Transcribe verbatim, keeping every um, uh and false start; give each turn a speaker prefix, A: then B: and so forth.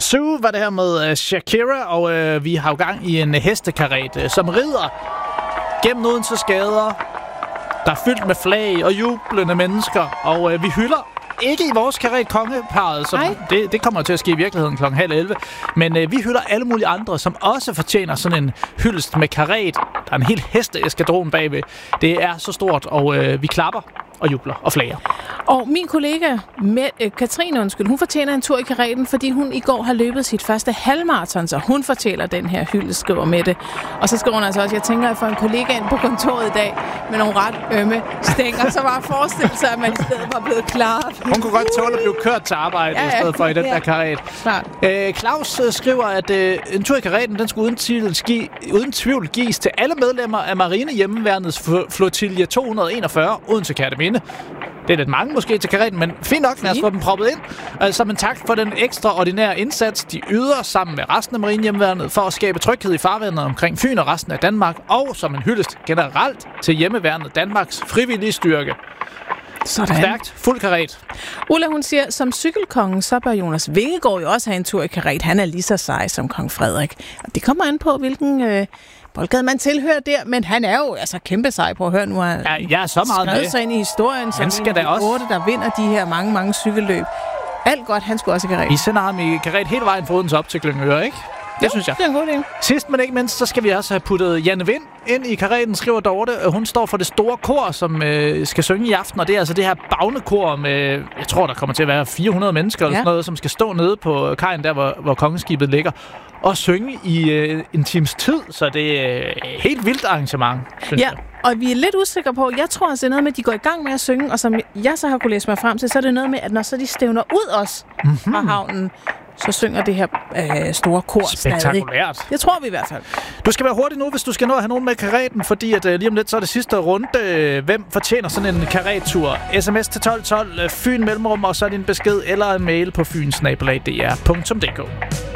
A: Zoo var det her med uh, Shakira, og uh, vi har jo gang i en hestekaret, uh, som rider gennem Odenses gader, der er fyldt med flag og jublende mennesker, og uh, vi hylder ikke i vores karet kongeparret, som det, det kommer til at ske i virkeligheden klokken halv elleve, men uh, vi hylder alle mulige andre, som også fortjener sådan en hyldest med karet. Der er en hel hesteeskadron bagved. Det er så stort, og uh, vi klapper og jubler og flager.
B: Og min kollega, med, øh, Katrine, undskyld, hun fortjener en tur i kareten, fordi hun i går har løbet sit første halvmarathon, så hun fortæller den her hylde, skriver Mette. Og så skriver hun altså også, jeg tænker, at jeg får en kollega ind på kontoret i dag med nogle ret ømme stænger, så bare forestille sig, at man i stedet var blevet klar.
A: Hun kunne godt tåle at blive kørt til arbejde, ja, ja, i stedet for i den ja. der karet. Øh, Claus øh, skriver, at øh, en tur i kareten, den skulle uden tvivl, ski, uden tvivl gives til alle medlemmer af Marine Hjemmeværnets flotilje to hundrede og enogfyrre Odense Kærteminde. Det er lidt mange måske til kareten, men fint nok, lad os få dem proppet ind. Altså, men tak for den ekstraordinære indsats, de yder sammen med resten af Marinehjemmeværnet for at skabe tryghed i farvandet omkring Fyn og resten af Danmark, og som en hyldest generelt til Hjemmeværnet Danmarks frivillige styrke.
B: Sådan.
A: Stærkt, fuld karet.
B: Ulla, hun siger, som cykelkongen, så bør Jonas Vingegaard jo også have en tur i karet. Han er lige så sej som kong Frederik. Og det kommer an på, hvilken øh, boldgade man tilhører der, men han er jo altså kæmpe sej på at høre nu.
A: Ja, jeg er så meget
B: skrevet
A: med.
B: sig ind i historien, som
A: skal da også
B: otte, der vinder de her mange, mange cykelløb. Alt godt, han skulle også i karet.
A: I sender ham i karet hele vejen fra Odense op til Glyngøre, ikke? Det jo, synes jeg.
B: Det er en god idé.
A: Sidst, men ikke mindst, så skal vi også have puttet Janne Vind ind i kareten, skriver Dorte. Hun står for det store kor, som øh, skal synge i aften, og det er altså det her bagnekor med, jeg tror, der kommer til at være fire hundrede mennesker, ja. eller sådan noget, som skal stå nede på kajen, der hvor, hvor kongeskibet ligger, og synge i øh, en times tid, så det er et helt vildt arrangement, synes
B: ja.
A: jeg.
B: Og vi er lidt usikre på, jeg tror altså, det er noget med, at de går i gang med at synge, og som jeg så har kunne læse mig frem til, så er det noget med, at når så de stævner ud os mm-hmm. fra havnen, så synger det her øh, store kor stadig.
A: Spektakulært.
B: Det tror vi i hvert fald.
A: Du skal være hurtig nu, hvis du skal nå at have nogen med kareten, fordi at, øh, lige om lidt, så er det sidste runde. Hvem fortjener sådan en karettur? S M S til tolv tolv, Fyn Mellemrum, og så er din besked eller en mail på fyn snabel-a d r punktum d k.